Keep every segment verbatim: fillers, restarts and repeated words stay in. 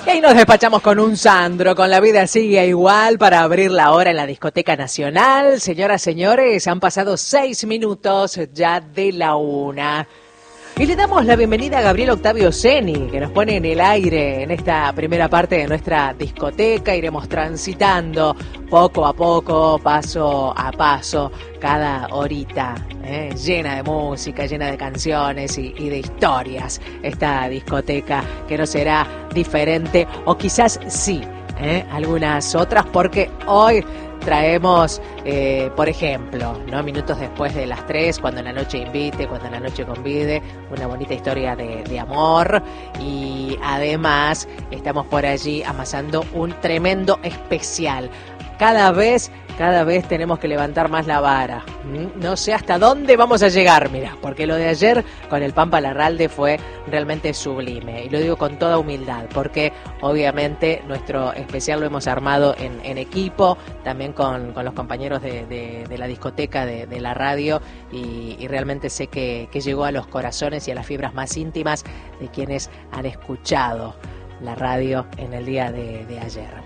Y ahí nos despachamos con un Sandro, con La Vida Sigue Igual, para abrir la hora en la Discoteca Nacional. Señoras, señores, han pasado seis minutos ya de la una. Y le damos la bienvenida a Gabriel Octavio Ceni, que nos pone en el aire en esta primera parte de nuestra discoteca. Iremos transitando poco a poco, paso a paso, cada horita, ¿eh? llena de música, llena de canciones y, y de historias. Esta discoteca que no será diferente, o quizás sí, ¿eh? algunas otras, porque hoy traemos, eh, por ejemplo, ¿no? minutos después de las tres, cuando la noche invite, cuando la noche convide, una bonita historia de, de amor, y además estamos por allí amasando un tremendo especial. Cada vez, cada vez tenemos que levantar más la vara. No sé hasta dónde vamos a llegar, mira, porque lo de ayer con el Pampa Larralde fue realmente sublime. Y lo digo con toda humildad, porque obviamente nuestro especial lo hemos armado en, en equipo, también con, con los compañeros de, de, de la discoteca, de, de la radio, y, y realmente sé que, que llegó a los corazones y a las fibras más íntimas de quienes han escuchado la radio en el día de, de ayer.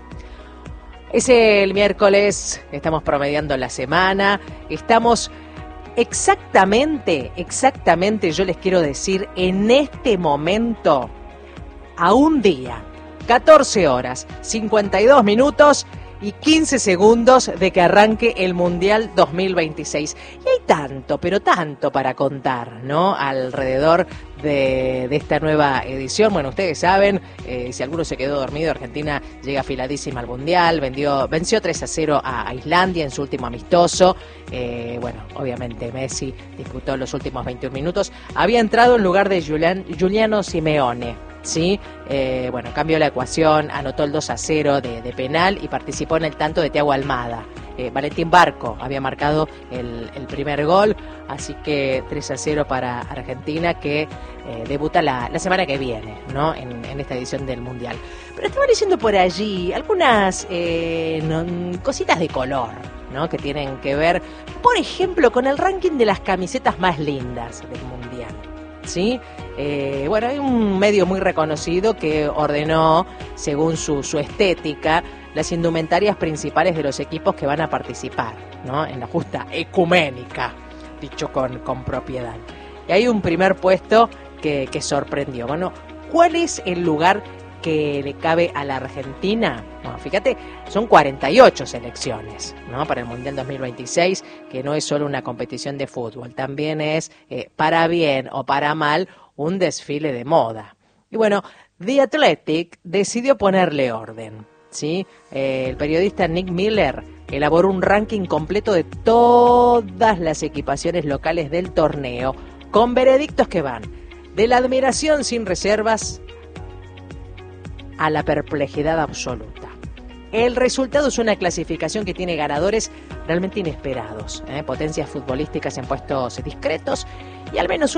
Es el miércoles, estamos promediando la semana, estamos exactamente, exactamente, yo les quiero decir, en este momento, a un día, catorce horas, cincuenta y dos minutos y quince segundos de que arranque el Mundial dos mil veintiséis. Y hay tanto, pero tanto para contar, ¿no? Alrededor de, de esta nueva edición. Bueno, ustedes saben, eh, si alguno se quedó dormido, Argentina llega afiladísima al Mundial, vendió, venció tres a cero a, a Islandia en su último amistoso. Eh, bueno, obviamente Messi disputó los últimos veintiún minutos. Había entrado en lugar de Julian, Giuliano Simeone. Sí, eh, bueno, cambió la ecuación, anotó el dos a cero de, de penal y participó en el tanto de Thiago Almada. Eh, Valentín Barco había marcado el, el primer gol, así que tres a cero para Argentina, que eh, debuta la, la semana que viene, ¿no? En, en esta edición del Mundial. Pero estaba leyendo por allí algunas eh, no, cositas de color, ¿no? Que tienen que ver, por ejemplo, con el ranking de las camisetas más lindas del Mundial. ¿Sí? Eh, bueno, hay un medio muy reconocido que ordenó, según su, su estética, las indumentarias principales de los equipos que van a participar, ¿no? En la justa ecuménica, dicho con, con propiedad. Y hay un primer puesto que, que sorprendió. Bueno, ¿cuál es el lugar que le cabe a la Argentina? Bueno, fíjate, son cuarenta y ocho selecciones, ¿no? Para el Mundial dos mil veintiséis, que no es solo una competición de fútbol, también es, eh, para bien o para mal, un desfile de moda. Y bueno, The Athletic decidió ponerle orden, ¿sí? Eh, el periodista Nick Miller elaboró un ranking completo de todas las equipaciones locales del torneo, con veredictos que van de la admiración sin reservas a la perplejidad absoluta. El resultado es una clasificación que tiene ganadores realmente inesperados, ¿eh? Potencias futbolísticas en puestos discretos y al menos